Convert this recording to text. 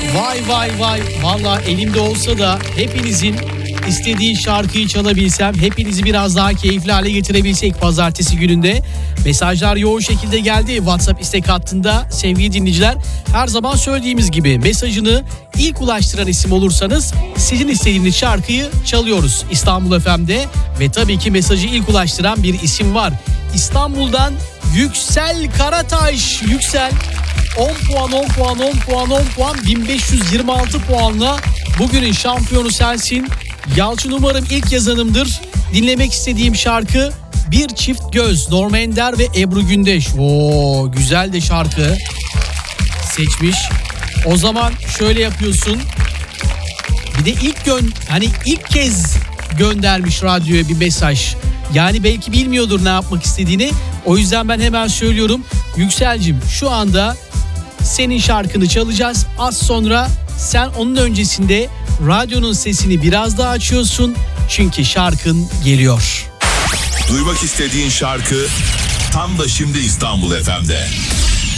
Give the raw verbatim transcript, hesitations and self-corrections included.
Vay vay vay. Valla elimde olsa da hepinizin istediği şarkıyı çalabilsem, hepinizi biraz daha keyifli hale getirebilsek pazartesi gününde. Mesajlar yoğun şekilde geldi WhatsApp istek hattında sevgili dinleyiciler. Her zaman söylediğimiz gibi mesajını ilk ulaştıran isim olursanız sizin istediğiniz şarkıyı çalıyoruz İstanbul F M'de. Ve tabii ki mesajı ilk ulaştıran bir isim var. İstanbul'dan Yüksel Karataş. Yüksel on puan on puan on puan on puan bin beş yüz yirmi altı puanla bugünün şampiyonu sensin. Yalçın umarım ilk yazanımdır. Dinlemek istediğim şarkı Bir Çift Göz, Norm Ender ve Ebru Gündeş. Oo, güzel de şarkı seçmiş. O zaman şöyle yapıyorsun. Bir de ilk gön hani ilk kez göndermiş radyoya bir mesaj. Yani belki bilmiyordur ne yapmak istediğini. O yüzden ben hemen söylüyorum. Yükselcim, şu anda senin şarkını çalacağız. Az sonra sen onun öncesinde radyonun sesini biraz daha açıyorsun. Çünkü şarkın geliyor. Duymak istediğin şarkı tam da şimdi İstanbul F M'de.